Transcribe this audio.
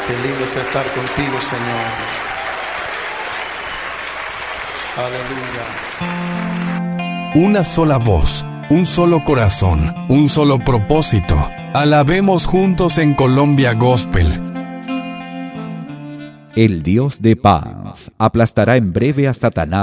Qué lindo es estar contigo, Señor. Aleluya. Una sola voz, un solo corazón, un solo propósito. Alabemos juntos en Colombia Gospel. El Dios de paz aplastará en breve a Satanás